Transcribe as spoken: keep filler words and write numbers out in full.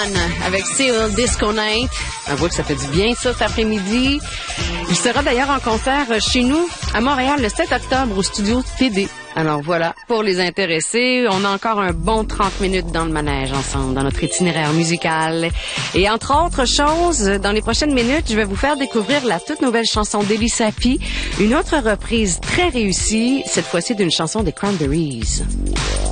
avec Seal Disco Night. Avoue que ça fait du bien, ça, cet après-midi. Il sera d'ailleurs en concert chez nous, à Montréal, le sept octobre, au studio T D. Alors voilà, pour les intéressés, on a encore un bon trente minutes dans le manège ensemble, dans notre itinéraire musical. Et entre autres choses, dans les prochaines minutes, je vais vous faire découvrir la toute nouvelle chanson d'Elie Safi, une autre reprise très réussie, cette fois-ci d'une chanson des Cranberries.